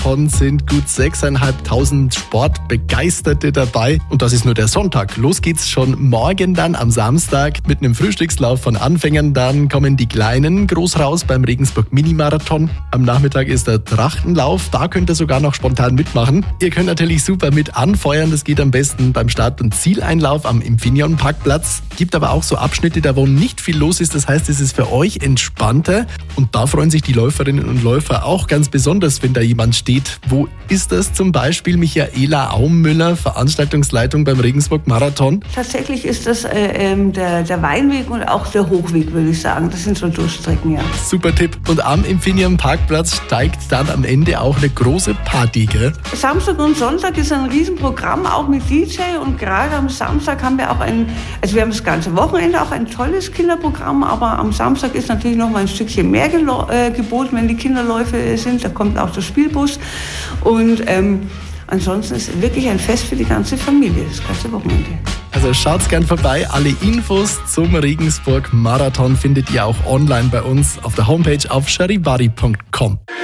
Marathon sind gut 6.500 Sportbegeisterte dabei. Und das ist nur der Sonntag. Los geht's schon morgen dann am Samstag mit einem Frühstückslauf von Anfängern. Dann kommen die Kleinen groß raus beim Regensburg Mini-Marathon. Am Nachmittag ist der Trachtenlauf. Da könnt ihr sogar noch spontan mitmachen. Ihr könnt natürlich super mit anfeuern. Das geht am besten beim Start- und Zieleinlauf am Infineon-Parkplatz. Gibt aber auch so Abschnitte, da wo nicht viel los ist. Das heißt, es ist für euch entspannter. Und da freuen sich die Läuferinnen und Läufer auch ganz besonders, wenn da jemand steht. Wo ist das zum Beispiel? Michaela Aummüller, Veranstaltungsleitung beim Regensburg Marathon. Tatsächlich ist das der Weinweg und auch der Hochweg, würde ich sagen. Das sind so Durchstrecken, ja. Super Tipp. Und am Infineon Parkplatz steigt dann am Ende auch eine große Party, gell? Samstag und Sonntag ist ein Riesenprogramm, auch mit DJ. Und gerade am Samstag haben wir auch wir haben das ganze Wochenende auch ein tolles Kinderprogramm, aber am Samstag ist natürlich noch mal ein Stückchen mehr geboten, wenn die Kinderläufe sind. Da kommt auch der Spielbus. Und ansonsten ist es wirklich ein Fest für die ganze Familie, das ganze Wochenende. Also schaut's gern vorbei. Alle Infos zum Regensburg Marathon findet ihr auch online bei uns auf der Homepage auf charivari.com.